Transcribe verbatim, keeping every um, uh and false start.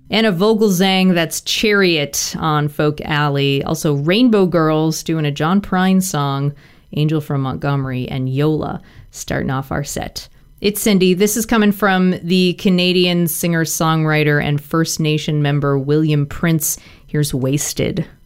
Anna Vogelzang, that's Chariot on Folk Alley. Also Rainbow Girls doing a John Prine song, Angel from Montgomery, and Yola starting off our set. It's Cindy. This is coming from the Canadian singer-songwriter and First Nation member William Prince. Here's Wasted.